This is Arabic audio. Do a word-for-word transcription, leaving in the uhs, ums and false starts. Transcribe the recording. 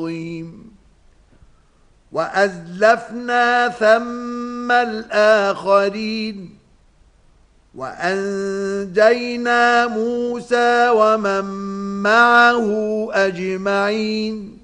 وأزلفنا ثم الآخرين وأنجينا موسى ومن معه أجمعين